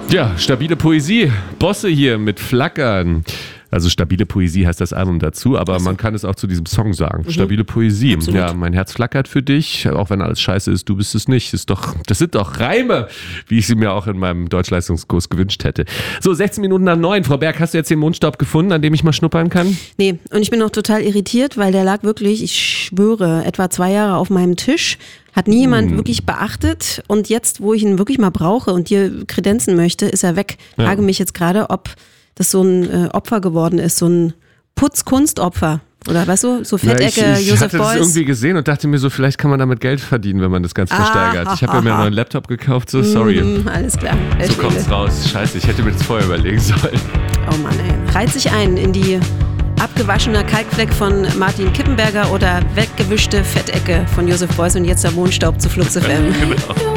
Ja, stabile Poesie. Bosse hier mit Flackern. Also stabile Poesie heißt das Album dazu, aber man kann es auch zu diesem Song sagen. Stabile Poesie. Absolut. Ja, mein Herz flackert für dich, auch wenn alles scheiße ist, du bist es nicht. Das sind doch Reime, wie ich sie mir auch in meinem Deutschleistungskurs gewünscht hätte. So, 16 Minuten nach 9. Frau Berg, hast du jetzt den Mondstaub gefunden, an dem ich mal schnuppern kann? Nee, und ich bin noch total irritiert, weil der lag wirklich, ich schwöre, etwa 2 Jahre auf meinem Tisch. Hat nie jemand wirklich beachtet und jetzt, wo ich ihn wirklich mal brauche und dir kredenzen möchte, ist er weg. Ich frage mich jetzt gerade, ob das so ein Opfer geworden ist, so ein Putzkunstopfer. Oder weißt du, so Fettecke, ich Joseph hatte Beuys. das irgendwie gesehen und dachte mir so, vielleicht kann man damit Geld verdienen, wenn man das Ganze versteigert. Ich habe ja mir einen neuen Laptop gekauft, so sorry. Alles klar. So kommt's raus. Scheiße, ich hätte mir das vorher überlegen sollen. Oh Mann, ey. Reiht sich ein in die abgewaschener Kalkfleck von Martin Kippenberger oder weggewischte Fettecke von Joseph Beuys und jetzt der Mondstaub zu Flux FM. Genau.